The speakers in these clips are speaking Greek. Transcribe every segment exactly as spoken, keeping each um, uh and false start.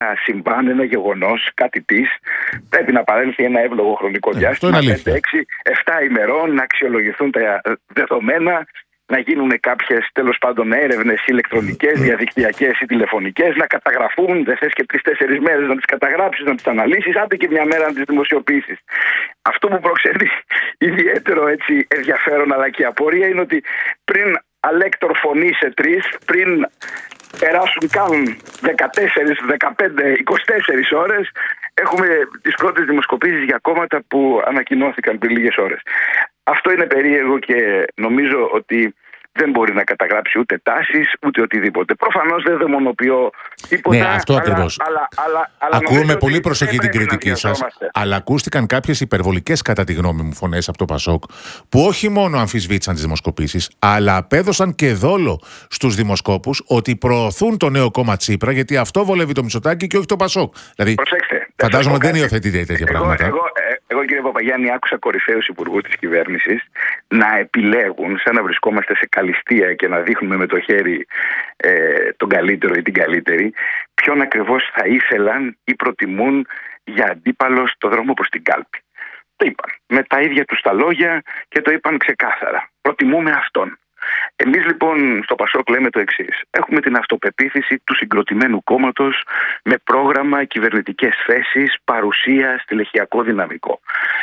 συμβάν, ένα γεγονός, κάτι της, πρέπει να παρέλθει ένα εύλογο χρονικό διάστημα, πέντε, έξι, επτά ημερών, να αξιολογηθούν τα δεδομένα, να γίνουν κάποιες τέλος πάντων έρευνες ηλεκτρονικές, διαδικτυακές ή τηλεφωνικές, να καταγραφούν, δεν θες και τρεις-τέσσερις μέρες να τις καταγράψεις, να τις αναλύσεις, άντε και μια μέρα να τις δημοσιοποιήσεις. Αυτό που προξενεί ιδιαίτερο έτσι, ενδιαφέρον αλλά και απορία είναι ότι πριν αλέκτορ φωνή σε τρεις, πριν περάσουν καν δεκατέσσερις, δεκαπέντε, είκοσι τέσσερις ώρες, έχουμε τις πρώτες δημοσκοπήσεις για κόμματα που ανακοινώθηκαν πριν λίγες ώρες. Αυτό είναι περίεργο και νομίζω ότι δεν μπορεί να καταγράψει ούτε τάσεις ούτε οτιδήποτε. Προφανώς δεν δαιμονοποιώ τίποτα. Ναι, αυτό ακριβώς. Αλλά, αλλά, αλλά Ακούμε με πολύ προσοχή την κριτική σας. Αλλά ακούστηκαν κάποιες υπερβολικές, κατά τη γνώμη μου, φωνές από το Πασόκ, που όχι μόνο αμφισβήτησαν τις δημοσκοπήσεις, αλλά απέδωσαν και δόλο στους δημοσκόπους ότι προωθούν το νέο κόμμα Τσίπρα, γιατί αυτό βολεύει το Μητσοτάκη και όχι το Πασόκ. Δηλαδή, προσέξτε, φαντάζομαι ότι δεν υιοθετείτε τέτοια εγώ, πράγματα. Εγώ, εγώ, κύριε Παπαγιάννη, άκουσα κορυφαίους υπουργούς της κυβέρνησης να επιλέγουν, σαν να βρισκόμαστε σε καλυστία και να δείχνουμε με το χέρι ε, τον καλύτερο ή την καλύτερη, ποιον ακριβώς θα ήθελαν ή προτιμούν για αντίπαλο στο δρόμο προς την κάλπη. Το είπαν με τα ίδια τους τα λόγια και το είπαν ξεκάθαρα. Προτιμούμε αυτόν. Εμείς λοιπόν στο Πασόκ λέμε το εξής. Έχουμε την αυτοπεποίθηση του συγκροτημένου κόμματος με πρόγραμμα, κυβερνητικές θέσεις, παρουσία, στελεχειακό δυναμικό.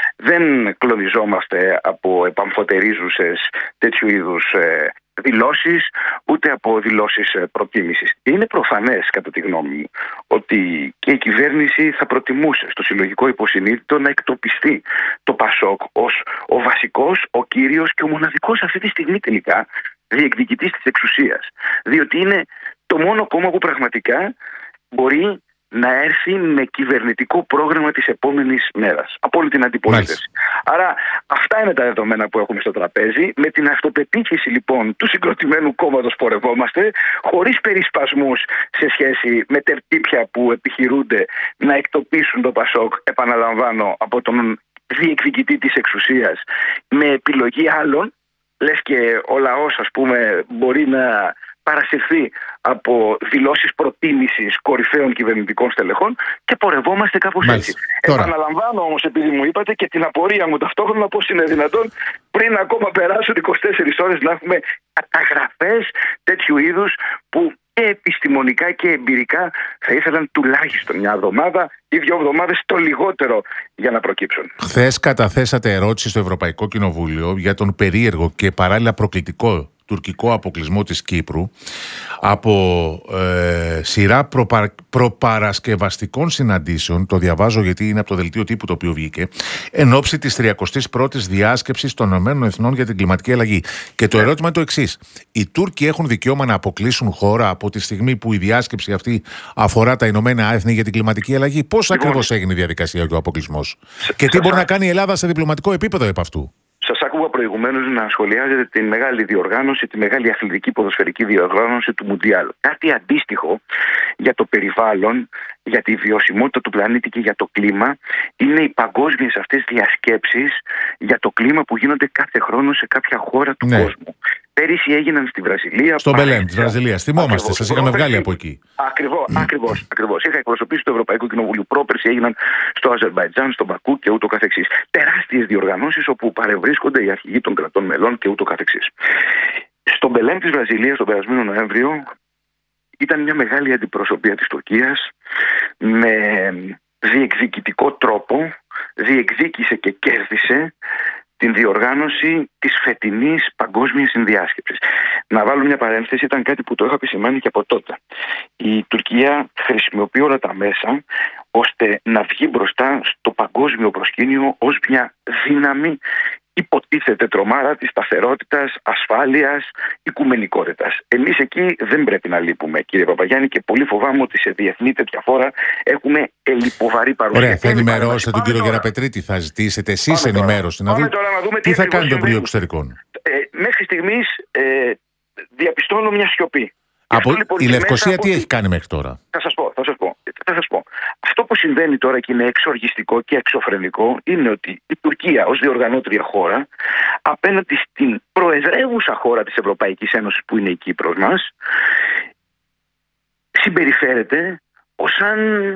Δεν κλονιζόμαστε από επαμφωτερίζουσες τέτοιου είδους ε, δηλώσεις, ούτε από δηλώσεις ε, προτίμησης. Είναι προφανές, κατά τη γνώμη μου, ότι και η κυβέρνηση θα προτιμούσε στο συλλογικό υποσυνείδητο να εκτοπιστεί το Πασόκ ως ο βασικός, ο κύριος και ο μοναδικός αυτή τη στιγμή τελικά διεκδικητής της εξουσίας. Διότι είναι το μόνο κόμμα που πραγματικά μπορεί να έρθει με κυβερνητικό πρόγραμμα της επόμενης μέρας. Από όλη την αντιπολίτευση. Άρα αυτά είναι τα δεδομένα που έχουμε στο τραπέζι. Με την αυτοπεποίθηση λοιπόν του συγκροτημένου κόμματος πορευόμαστε, χωρίς περισπασμούς σε σχέση με τερτύπια που επιχειρούνται να εκτοπίσουν το Πασόκ, επαναλαμβάνω, από τον διεκδικητή της εξουσίας, με επιλογή άλλων, λες και ο λαός, ας πούμε, μπορεί να παρασυρθεί από δηλώσεις προτίμησης κορυφαίων κυβερνητικών στελεχών και πορευόμαστε κάπως έτσι. Τώρα. Επαναλαμβάνω όμως, επειδή μου είπατε, και την απορία μου ταυτόχρονα, πώς είναι δυνατόν πριν ακόμα περάσουν είκοσι τέσσερις ώρες να έχουμε καταγραφές τέτοιου είδους που και επιστημονικά και εμπειρικά θα ήθελαν τουλάχιστον μια εβδομάδα ή δύο εβδομάδες το λιγότερο για να προκύψουν. Χθες καταθέσατε ερώτηση στο Ευρωπαϊκό Κοινοβούλιο για τον περίεργο και παράλληλα προκλητικό τουρκικό αποκλεισμό της Κύπρου από ε, σειρά προπα, προπαρασκευαστικών συναντήσεων, το διαβάζω γιατί είναι από το δελτίο τύπου το οποίο βγήκε, εν ώψη της τριακοστής πρώτης διάσκεψης των ΗΠΑ για την κλιματική αλλαγή. Και το ερώτημα είναι το εξής. Οι Τούρκοι έχουν δικαίωμα να αποκλείσουν χώρα από τη στιγμή που η διάσκεψη αυτή αφορά τα Ηνωμένα Έθνη για την κλιματική αλλαγή? Πώς λοιπόν ακριβώς έγινε η διαδικασία και ο αποκλεισμός? Και τι μπορεί να κάνει η Ελλάδα σε διπλωματικό επίπεδο επ' αυτού? Σας άκουγα προηγουμένως να σχολιάζετε τη μεγάλη διοργάνωση, τη μεγάλη αθλητική ποδοσφαιρική διοργάνωση του Μουντιάλ. Κάτι αντίστοιχο για το περιβάλλον, για τη βιωσιμότητα του πλανήτη και για το κλίμα είναι οι παγκόσμιες αυτές διασκέψεις για το κλίμα που γίνονται κάθε χρόνο σε κάποια χώρα του ναι. κόσμου. Πέρυσι έγιναν στη Βραζιλία. Στο Μπελέμ της Βραζιλίας. Θυμόμαστε, σας είχαμε βγάλει από εκεί. Ακριβώς, ακριβώς, ακριβώς. Είχα εκπροσωπήσει το Ευρωπαϊκό Κοινοβούλιο. Πρόπερσι έγιναν στο Αζερμπαϊτζάν, στο Μπακού και ούτω καθεξής. Τεράστιες διοργανώσεις όπου παρευρίσκονται οι αρχηγοί των κρατών μελών και ούτω καθεξής. Στο Μπελέμ της Βραζιλίας τον περασμένο Νοέμβριο ήταν μια μεγάλη αντιπροσωπεία της Τουρκίας με διεκδικητικό τρόπο, διεκδίκησε και κέρδισε την διοργάνωση της φετινής παγκόσμιας συνδιάσκεψης. Να βάλω μια παρένθεση, ήταν κάτι που το είχα επισημάνει και από τότε. Η Τουρκία χρησιμοποιεί όλα τα μέσα ώστε να βγει μπροστά στο παγκόσμιο προσκήνιο ως μια δύναμη, υποτίθεται τρομάρα της σταθερότητας, ασφάλειας, οικουμενικότητας. Εμείς εκεί δεν πρέπει να λείπουμε, κύριε Παπαγιάννη, και πολύ φοβάμαι ότι σε διεθνή τέτοια φόρα έχουμε ελλειποβαρή παρουσία. Ωραία, θα ενημερώσετε τον κύριο Γεραπετρίτη, θα ζητήσετε εσείς ενημέρωση να, δούμε, να δούμε τι, τι θα κάνει το Υπουργείο Εξωτερικών. Ε, μέχρι στιγμής ε, διαπιστώνω μια σιωπή. Από, λοιπόν, η Λευκοσία τι από... έχει κάνει μέχρι τώρα? Θα σας πω, θα σας πω, θα σας πω. Αυτό που συμβαίνει τώρα και είναι εξοργιστικό και εξωφρενικό είναι ότι η Τουρκία ως διοργανώτρια χώρα απέναντι στην προεδρεύουσα χώρα της Ευρωπαϊκής Ένωσης που είναι η Κύπρος μας συμπεριφέρεται σαν